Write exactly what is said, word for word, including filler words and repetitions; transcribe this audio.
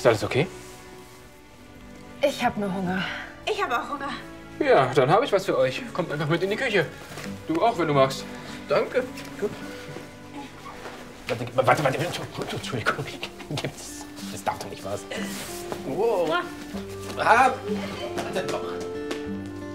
Ist alles okay? Ich habe nur Hunger. Ich habe auch Hunger. Ja, dann habe ich was für euch. Kommt einfach mit in die Küche. Du auch, wenn du magst. Danke. Gut. Warte, warte, warte. Entschuldigung. Gibt's. Das darf doch nicht was. Wow. Ah, warte doch.